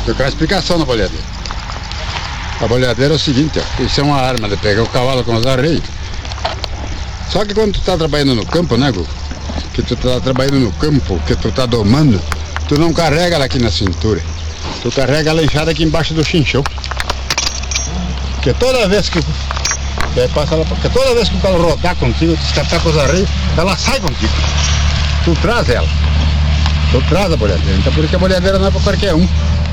Eu quero explicação na boleadeira. A boleadeira é o seguinte, ó, isso é uma arma de pegar o cavalo com os arreios. Só que quando tu tá trabalhando no campo, né, Gu? Que tu tá trabalhando no campo, que tu tá domando, tu não carrega ela aqui na cintura. Tu carrega ela enfiada aqui embaixo do chinchão. Porque toda vez que toda vez que o cavalo rodar contigo, tu escapar com os arreios, ela sai contigo. Tu traz ela. Tu traz a boleadeira. Então por isso que a boleadeira não é pra qualquer um.